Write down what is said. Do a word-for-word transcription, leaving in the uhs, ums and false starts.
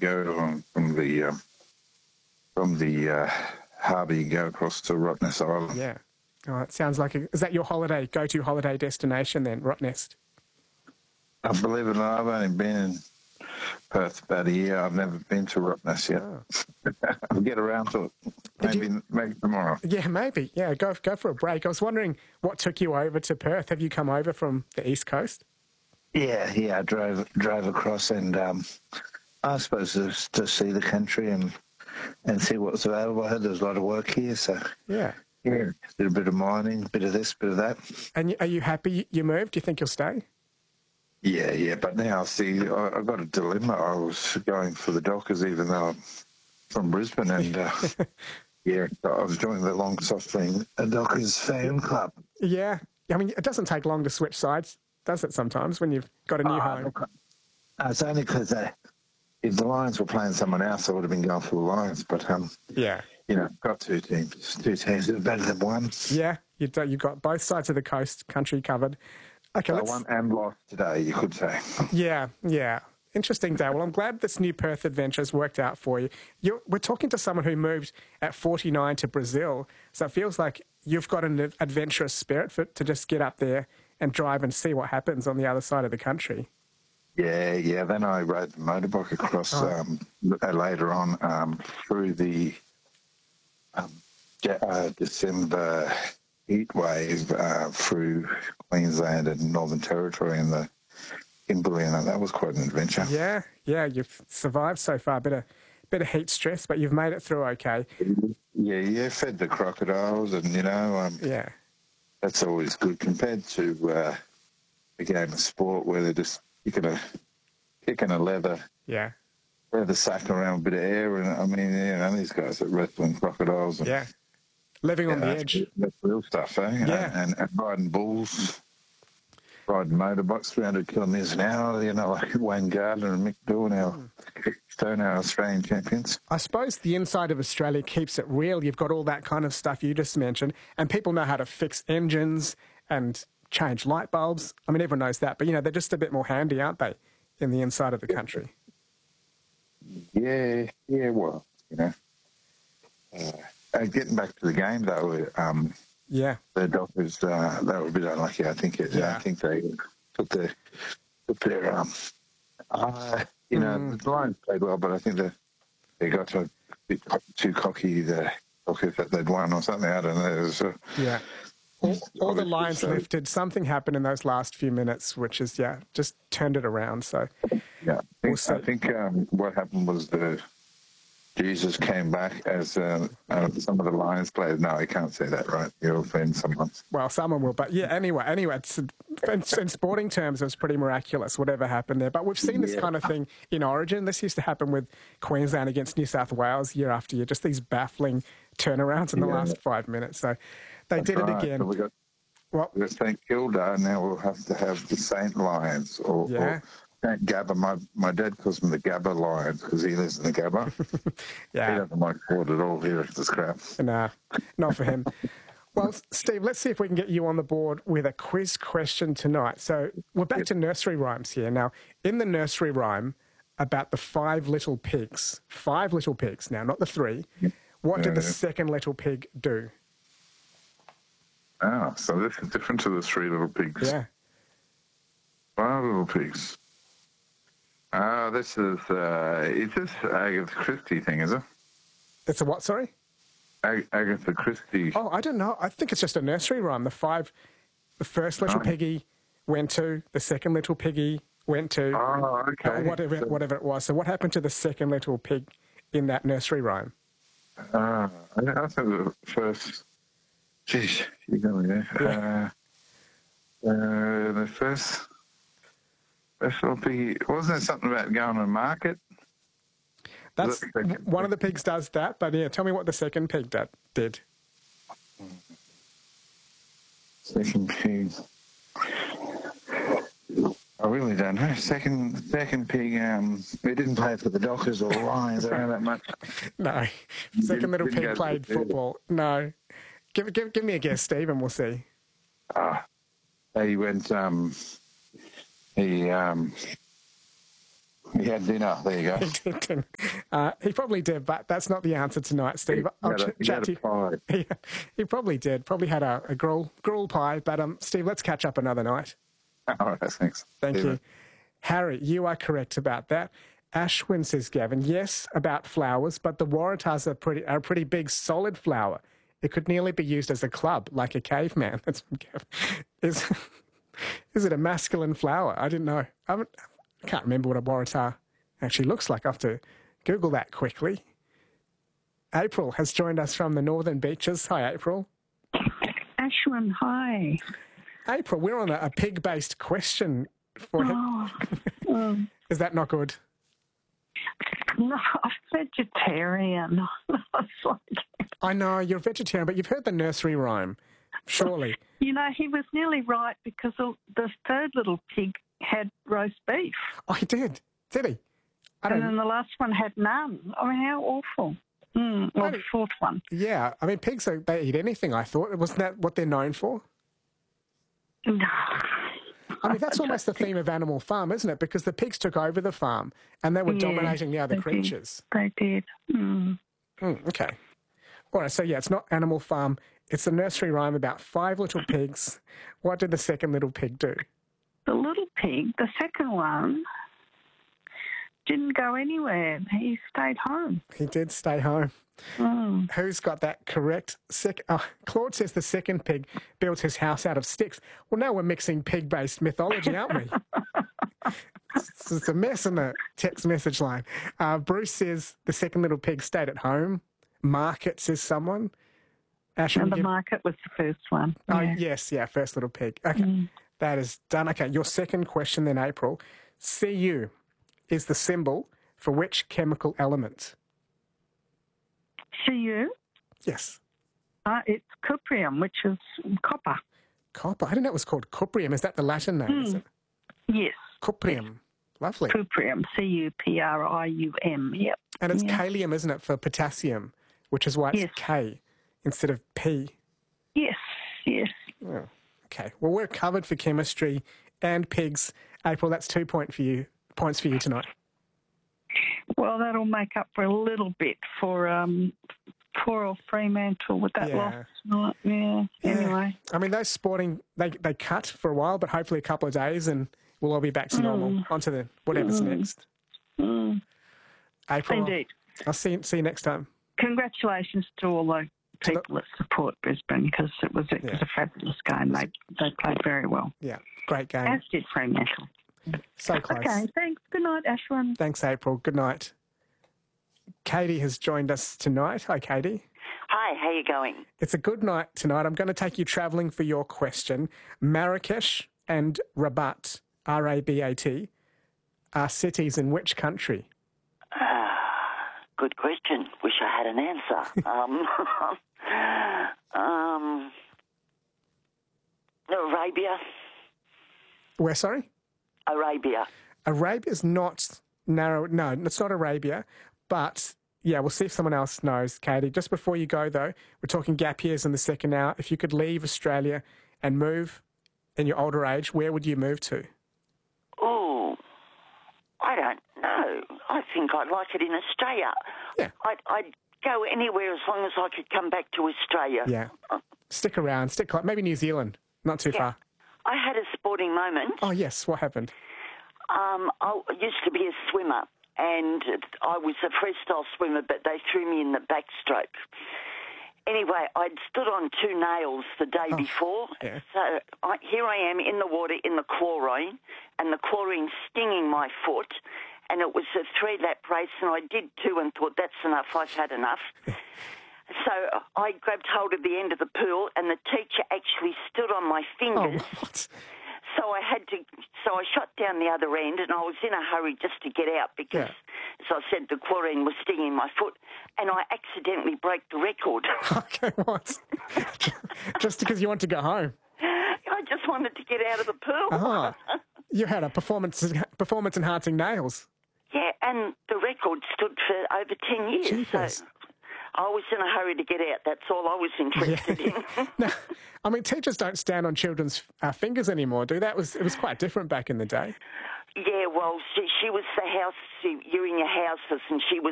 go on from the um, from the uh, harbour. You go across to Rottnest Island. Yeah. Oh, it sounds like a, is that your holiday go-to holiday destination then, Rottnest? I believe it or not, I've only been in Perth about a year. I've never been to Rottnest yet. Oh. I'll get around to it. Maybe you, maybe tomorrow. Yeah, maybe. Yeah, go go for a break. I was wondering what took you over to Perth. Have you come over from the East Coast? Yeah, yeah. I drove drove across, and um, I suppose just to see the country and and see what was available. I heard there was a lot of work here, so yeah, yeah. Did a bit of mining, bit of this, bit of that. And are you happy you moved? Do you think you'll stay? Yeah, yeah. But now, see, I, I got a dilemma. I was going for the Dockers, even though I'm from Brisbane, and. Uh, Yeah, I was doing the long soft thing, a Dockers fan club. Yeah. I mean, it doesn't take long to switch sides, does it, sometimes, when you've got a new oh, home? Look, it's only because uh, if the Lions were playing someone else, I would have been going for the Lions. But, um, yeah, you know, got two teams. Two teams are better than one. Yeah, you've got both sides of the coast country covered. Okay, so let's... won and lost today, you could say. Yeah, yeah. Interesting day. Well, I'm glad this new Perth adventure has worked out for you. You're, we're talking to someone who moved at forty-nine to Brazil, so it feels like you've got an adventurous spirit for, to just get up there and drive and see what happens on the other side of the country. Yeah, yeah. Then I rode the motorbike across oh. um, later on um, through the um, uh, December heat wave uh, through Queensland and Northern Territory and the Kimberley, and that was quite an adventure. Yeah, yeah, you've survived so far. Bit of, bit of heat stress, but you've made it through okay. Yeah, yeah, fed the crocodiles, and you know, um, yeah, that's always good compared to uh, a game of sport where they're just kicking a kicking a leather, yeah, leather sack around a bit of air, and I mean, you know, these guys are wrestling crocodiles, and, yeah, living on yeah, the that's, edge. That's real stuff, eh? Yeah, and, and riding bulls. Riding motorbikes three hundred kilometres an hour, you know, like Wayne Gardner and Mick Doohan, our Stone, our Australian champions. I suppose the inside of Australia keeps it real. You've got all that kind of stuff you just mentioned, and people know how to fix engines and change light bulbs. I mean, everyone knows that, but, you know, they're just a bit more handy, aren't they, in the inside of the country? Yeah, yeah, well, you know. Uh, getting back to the game, though, um... Yeah, the Dockers, uh, they were a bit unlucky. I think. It, yeah. I think they took their, took their, um, uh, you know, mm. the Lions played well, but I think they they got to a bit too cocky. The cocky that they'd won or something. I don't know. It was, uh, yeah, all, all the Lions so, lifted. Something happened in those last few minutes, which is yeah, just turned it around. So yeah, I think, we'll I think um, what happened was the. Jesus came back as uh, uh, some of the Lions players. No, I can't say that, right? You'll offend someone. Well, someone will, but yeah, anyway, anyway, it's, in, in sporting terms, it was pretty miraculous, whatever happened there. But we've seen this yeah. kind of thing in Origin. This used to happen with Queensland against New South Wales year after year, just these baffling turnarounds in the yeah. last five minutes. So they That's did right. it again. So we got, well, we got Saint Kilda, and now we'll have to have the Saint Lions or, yeah. or Gabba. My my dad calls them the Gabba Lions because he lives in the Gabba. yeah. He doesn't like sport at all here at the scrap. Nah, not for him. Well, Steve, let's see if we can get you on the board with a quiz question tonight. So we're back to nursery rhymes here. Now, in the nursery rhyme about the five little pigs, five little pigs, now not the three, what did the second little pig do? Ah, so this is different to the three little pigs. Yeah. Five little pigs. Ah, this is, uh, it's this Agatha Christie thing, is it? It's a what, sorry? Ag- Agatha Christie. Oh, I don't know. I think it's just a nursery rhyme. The five, the first little oh. piggy went to, the second little piggy went to. Oh, okay. Uh, whatever, so, whatever it was. So what happened to the second little pig in that nursery rhyme? Uh, I, I think the first, geez, you got me there. Yeah. Uh, uh, the first... Be, wasn't it something about going to market? That's one of the pigs does that, but yeah, tell me what the second pig that did. Second pig. I really don't know. Second, second pig. Um, we didn't play for the Dockers or the Lions. I don't know that much. No, second little pig played football. No, give give give me a guess, Steve, and we'll see. Ah, uh, he went. Um, He um, He had dinner. There you go. He did. Uh, he probably did, but that's not the answer tonight, Steve. I'll He had a- ch- he chat had to a you. pie. He, he probably did. Probably had a, a gruel, gruel pie. But um, Steve, let's catch up another night. All right, thanks. Thank See you. Harry, you are correct about that. Ashwin says, Gavin, yes, about flowers, but the Waratahs are pretty are a pretty big, solid flower. It could nearly be used as a club, like a caveman. That's from Gavin. Is, is it a masculine flower? I didn't know. I, haven't, I can't remember what a Waratah actually looks like. I have to Google that quickly. April has joined us from the Northern Beaches. Hi, April. Ashwin, hi. April, we're on a, a pig-based question for him. Oh, um, Is that not good? no, I'm vegetarian. It's like, I know, you're a vegetarian, but you've heard the nursery rhyme, surely. you know, he was nearly right because the the third little pig had roast beef, Oh, he did, did he? I and don't then the last one had none. I mean, how awful. Mm, well, the fourth one. Yeah, I mean, pigs, are, they eat anything, I thought. Wasn't that what they're known for? No. I mean, that's almost the theme of Animal Farm, isn't it? Because the pigs took over the farm and they were Yeah, dominating the other they did. creatures. They did. Mm. Mm, okay. All right, so yeah, it's not Animal Farm. It's a nursery rhyme about five little pigs. What did the second little pig do? The little pig, the second one, didn't go anywhere. He stayed home. He did stay home. Mm. Who's got that correct? Sec- oh, Claude says the second pig built his house out of sticks. Well, now we're mixing pig-based mythology, aren't we? It's it's a mess in the text message line. Uh, Bruce says the second little pig stayed at home. Market says someone. Ash, And will the you give- market was the first one. Oh, Yeah. yes, yeah, first little pig. Okay, that is done. Okay, your second question then, April. C U is the symbol for which chemical element? C U, Yes. uh, it's cuprium, which is copper. Copper. I didn't know it was called cuprium. Is that the Latin name? Is it? Yes, Cuprium. Lovely. cuprium, C U P R I U M, yep. And it's Yeah. kalium, isn't it, for potassium, which is why it's Yes. K instead of P. Yes, yes. Oh, okay. Well, we're covered for chemistry and pigs. April, that's two point for you, points for you tonight. Well, that'll make up for a little bit for um, poor old Fremantle with that Yeah. loss tonight. Yeah, anyway. I mean, those sporting, they, they cut for a while, but hopefully a couple of days and we'll all be back to normal. On to the whatever's next. Mm, April, indeed. I'll see, see you next time. Congratulations to all the people that support Brisbane because it was, it was Yeah. a fabulous game. They, they played very well, Yeah, great game. as did Fremantle. So close. Okay, thanks. Good night, Ashwin. Thanks, April. Good night. Katie has joined us tonight. Hi, Katie. Hi, how you going? It's a good night tonight. I'm going to take you travelling for your question. Marrakesh and Rabat, R A B A T, are cities in which country? Good question. Wish I had an answer. um, um, Arabia. Where, sorry? Arabia. Arabia's not narrow. No, it's not Arabia. But, yeah, we'll see if someone else knows, Katie. Just before you go, though, we're talking gap years in the second hour. If you could leave Australia and move in your older age, where would you move to? Oh, I don't know. I think I'd like it in Australia. Yeah. I'd, I'd go anywhere as long as I could come back to Australia. Yeah. Stick around. Stick close. Maybe New Zealand. Not too far. I had a sporting moment. Oh, yes. What happened? Um, I used to be a swimmer, and I was a freestyle swimmer, but they threw me in the backstroke. Anyway, I'd stood on two nails the day Oh, before, yeah. so I, here I am in the water in the chlorine, and the chlorine stinging my foot, and it was a three-lap race, and I did two and thought, that's enough, I've had enough. So I grabbed hold of the end of the pool, and the teacher actually stood on my Oh, fingers. what? So I had to, so I shot down the other end, and I was in a hurry just to get out because, Yeah. as I said, the chlorine was stinging my foot, and I accidentally broke the record. Okay, what? Just because you want to go home? I just wanted to get out of the pool. Ah, you had a performance performance enhancing nails. Yeah, and the record stood for over ten years. Jeepers. So I was in a hurry to get out. That's all I was interested in. No, I mean teachers don't stand on children's uh, fingers anymore, do they? It was it was quite different back in the day. Yeah, well, she, she was the house, you're in your houses, and she was